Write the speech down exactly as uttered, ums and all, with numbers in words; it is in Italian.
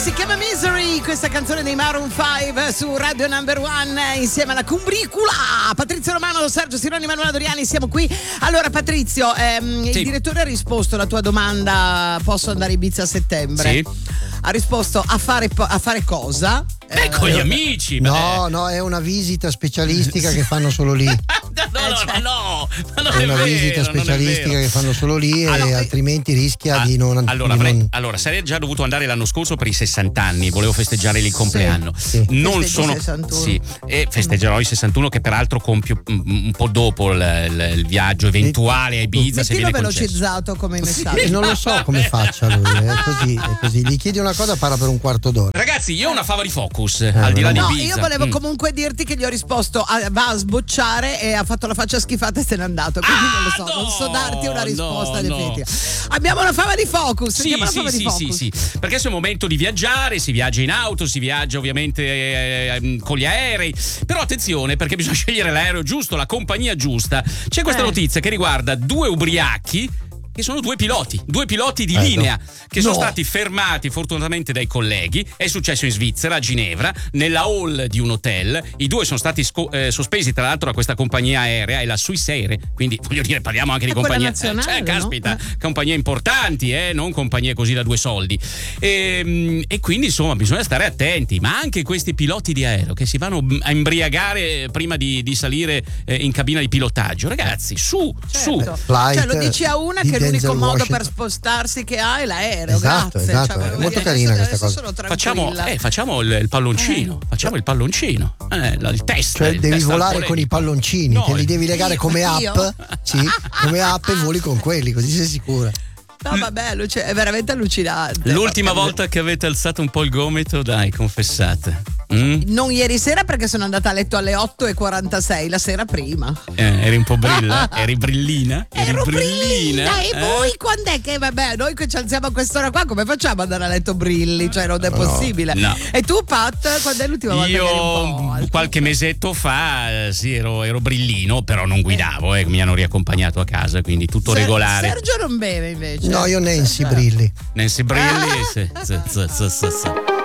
Si chiama Misery, questa canzone dei Maroon cinque su Radio Number One insieme alla Cumbricula. Patrizio Romano, Sergio Sironi, Emanuela Doriani, siamo qui. Allora Patrizio, ehm, sì. il direttore ha risposto alla tua domanda: posso andare a Ibiza a settembre? Sì. Ha risposto a fare, a fare cosa? Eh, con gli amici. No, no, è una visita specialistica che fanno solo lì. No, no, cioè, no, no, non è è una vero, visita specialistica che fanno solo lì allora, e altrimenti rischia ah, di non allora, di avrei, non... allora sarei già dovuto andare l'anno scorso per i sessanta anni, volevo festeggiare il compleanno. Sì. Non sono sessantuno. Sì, e festeggerò i sessantuno, che peraltro compio un po' dopo il, il, il viaggio eventuale a Ibiza, se mettilo viene concesso. velocizzato come Sì. messaggio. non lo so come faccia lui, è così, è così. Gli chiedi una cosa, parla per un quarto d'ora. Ragazzi, io ho una fava di focus, eh, al di là di No, Ibiza. io volevo Mm. comunque dirti che gli ho risposto a, va a sbocciare e ha fatto la faccia schifata e se n'è andato, quindi Ah, non lo so, no, non so darti una risposta no, definitiva. no. Abbiamo una fava di focus, Sì, la sì, fava sì, di focus. sì, sì, perché adesso è il momento di viaggiare, si viaggia in auto, si viaggia ovviamente eh, con gli aerei, però attenzione perché bisogna scegliere l'aereo giusto, la compagnia giusta. C'è questa Eh. notizia che riguarda due ubriachi che sono due piloti, due piloti di Eh, linea no. che sono No. stati fermati fortunatamente dai colleghi. È successo in Svizzera, a Ginevra, nella hall di un hotel. I due sono stati sco- eh, sospesi tra l'altro da questa compagnia aerea, è la Swissair, quindi voglio dire parliamo anche di È quella compagnie nazionale, eh, caspita, no? compagnie importanti, eh, non compagnie così da due soldi. E, e quindi insomma bisogna stare attenti, ma anche questi piloti di aereo che si vanno a imbriagare prima di, di salire eh, in cabina di pilotaggio, ragazzi, su, su. Certo. Flight Cioè lo dici a una di che l'unico Denzel modo Washington. per spostarsi che ha è l'aereo. Esatto, grazie. esatto, Cioè, è volevo molto dire, carina adesso- questa adesso cosa. sono Facciamo, tranquilla. eh, facciamo il, il palloncino, facciamo il palloncino, eh, la- il test. Cioè il devi test al volare polemico. con i palloncini, No, te li devi legare io- come io? app, sì, come app e voli con quelli, così sei sicura. No, vabbè, Luce, è veramente allucinante. L'ultima Vabbè. volta che avete alzato un po' il gomito, dai, confessate. Mm? Non ieri sera perché sono andata a letto alle otto e quarantasei, la sera prima. Eh, eri un po' brilla? Eri brillina? Eri Ero brillina, e eh? voi quando è che vabbè noi che ci alziamo a quest'ora qua come facciamo ad andare a letto brilli, cioè non è possibile. no. E tu Pat quando è l'ultima volta che eri un po' Io alto? qualche mesetto fa eh, sì, ero, ero brillino, però non guidavo, eh, mi hanno riaccompagnato a casa, quindi tutto Ser- regolare. Sergio non beve invece. No, io Nancy Brilli. Nancy Brilli, sì, sì, sì, sì, sì, sì.